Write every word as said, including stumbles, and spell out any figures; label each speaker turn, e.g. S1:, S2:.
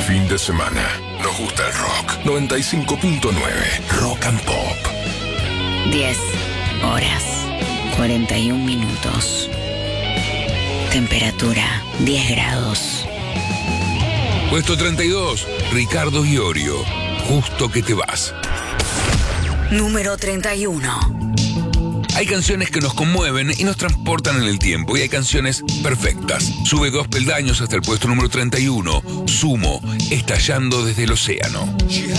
S1: fin de semana. Nos gusta el rock. noventa y cinco punto nueve Rock and Pop.
S2: diez horas, cuarenta y un minutos. Temperatura diez grados.
S3: Puesto treinta y dos, Ricardo Iorio. Justo que te vas.
S2: Número treinta y uno.
S3: Hay canciones que nos conmueven y nos transportan en el tiempo, y hay canciones perfectas. Sube dos peldaños hasta el puesto número treinta y uno. Sumo, estallando desde el océano.